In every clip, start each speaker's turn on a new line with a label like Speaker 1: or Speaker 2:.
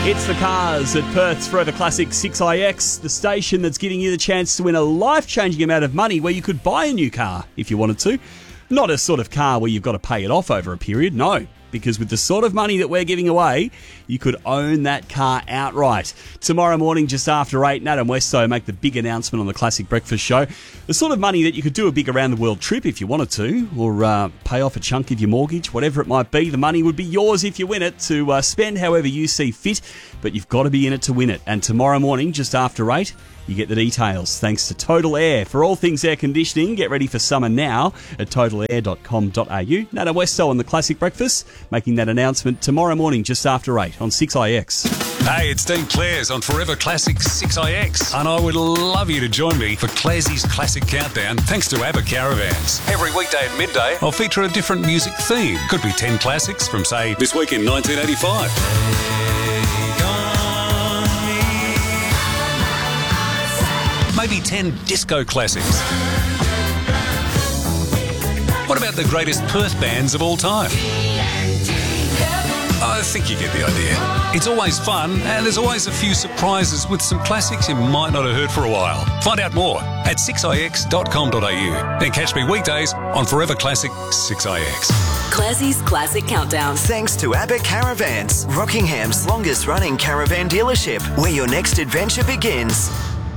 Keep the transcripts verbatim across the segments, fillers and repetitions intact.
Speaker 1: It's the Cars at Perth's Forever Classic six I X, the station that's giving you the chance to win a life-changing amount of money where you could buy a new car if you wanted to. Not a sort of car where you've got to pay it off over a period, no. Because with the sort of money that we're giving away, you could own that car outright. Tomorrow morning, just after eight, Nat and Westo make the big announcement on the Classic Breakfast Show. The sort of money that you could do a big around-the-world trip if you wanted to, or uh, pay off a chunk of your mortgage, whatever it might be. The money would be yours if you win it to uh, spend however you see fit, but you've got to be in it to win it. And tomorrow morning, just after eight, you get the details thanks to Total Air. For all things air conditioning, get ready for summer now at total air dot com dot a u. Nat and Westo on the Classic Breakfast, making that announcement tomorrow morning just after eight on six I X.
Speaker 2: Hey, it's Dean Clares on Forever Classic six I X, and I would love you to join me for Clares's Classic Countdown thanks to ABBA Caravans. Every weekday at midday, I'll feature a different music theme. Could be ten classics from, say, this week in nineteen eighty-five. Maybe ten disco classics. What about the greatest Perth bands of all time? I think you get the idea. It's always fun, and there's always a few surprises with some classics you might not have heard for a while. Find out more at six i x dot com dot a u. Then catch me weekdays on Forever Classic six I X.
Speaker 3: Classie's Classic Countdown.
Speaker 4: Thanks to ABBA Caravans, Rockingham's longest-running caravan dealership, where your next adventure begins.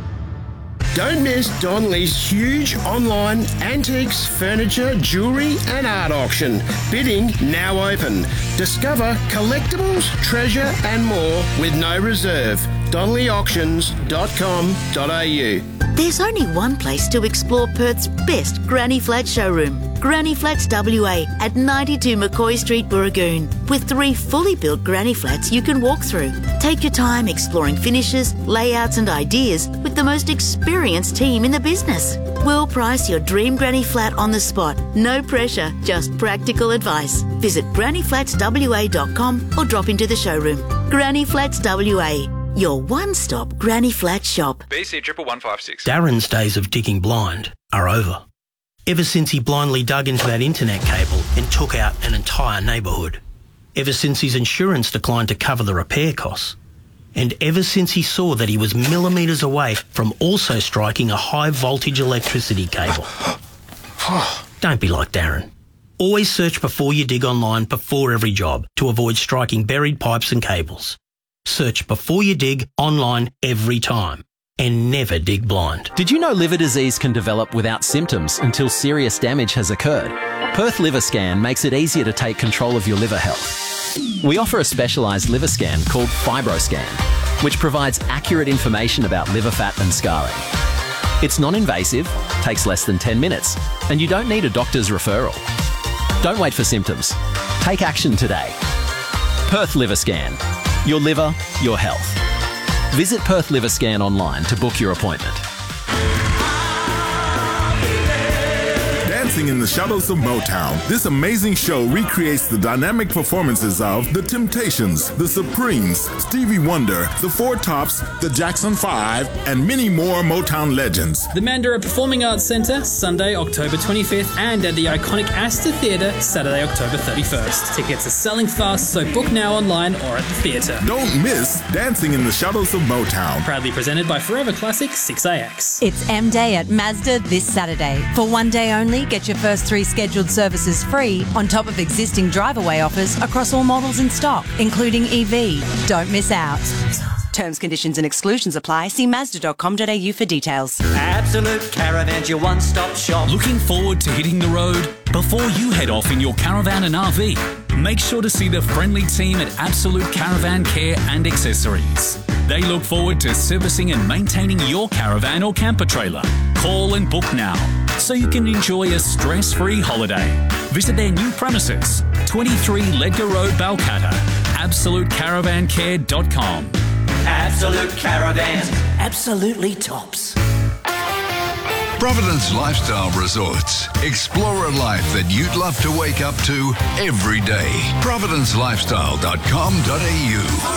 Speaker 5: Don't miss Donley's huge online antiques, furniture, jewellery and art auction. Bidding now open. Discover collectibles, treasure and more with no reserve. donley auctions dot com dot a u.
Speaker 6: There's only one place to explore Perth's best Granny Flat showroom. Granny Flats W A at ninety-two McCoy Street, Burragoon, with three fully built granny flats you can walk through. Take your time exploring finishes, layouts and ideas with the most experienced team in the business. We'll price your dream granny flat on the spot. No pressure, just practical advice. Visit granny flats w a dot com or drop into the showroom. Granny Flats W A, your one-stop granny flat shop.
Speaker 7: B C triple one five six.
Speaker 8: Darren's days of digging blind are over. Ever since he blindly dug into that internet cable and took out an entire neighbourhood. Ever since his insurance declined to cover the repair costs. And ever since he saw that he was millimetres away from also striking a high-voltage electricity cable. Don't be like Darren. Always search before you dig online before every job to avoid striking buried pipes and cables. Search before you dig online every time. And never dig blind.
Speaker 9: Did you know liver disease can develop without symptoms until serious damage has occurred? Perth Liver Scan makes it easier to take control of your liver health. We offer a specialised liver scan called FibroScan, which provides accurate information about liver fat and scarring. It's non-invasive, takes less than ten minutes, and you don't need a doctor's referral. Don't wait for symptoms. Take action today. Perth Liver Scan. Your liver, your health. Visit Perth Liver Scan online to book your appointment.
Speaker 10: Dancing in the Shadows of Motown. This amazing show recreates the dynamic performances of The Temptations, The Supremes, Stevie Wonder, The Four Tops, The Jackson Five, and many more Motown legends.
Speaker 11: The Mandurah Performing Arts Centre, Sunday, October twenty-fifth, and at the iconic Astor Theatre, Saturday, October thirty-first. Tickets are selling fast, so book now online or at the theatre.
Speaker 10: Don't miss Dancing in the Shadows of Motown.
Speaker 11: Proudly presented by Forever Classic six I X.
Speaker 12: It's M Day at Mazda this Saturday. For one day only, get your first three scheduled services free on top of existing drive-away offers across all models in stock, including E V. Don't miss out.
Speaker 13: Terms, conditions and exclusions apply. See mazda dot com dot a u for details.
Speaker 14: Absolute Caravans, your one-stop shop.
Speaker 2: Looking forward to hitting the road? Before you head off in your caravan and R V, make sure to see the friendly team at Absolute Caravan Care and Accessories. They look forward to servicing and maintaining your caravan or camper trailer. Call and book now so you can enjoy a stress-free holiday. Visit their new premises, twenty-three Ledgar Road, Balcatta. absolute caravan care dot com.
Speaker 14: Absolute Caravans. Absolutely tops.
Speaker 15: Providence Lifestyle Resorts. Explore a life that you'd love to wake up to every day. providence lifestyle dot com dot a u.